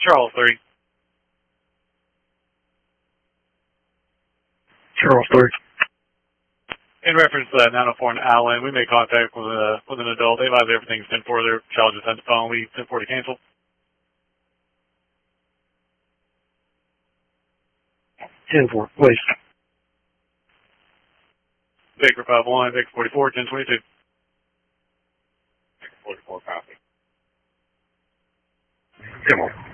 Charles 3. Charles 3. In reference to that 904 in Allen, we made contact with an adult. They advised everything's 10-4. Their child just had the phone. We 10-4 to cancel. 10-4, please. Baker 5-1, Baker 44, 10-22. Baker 44, copy. Come on.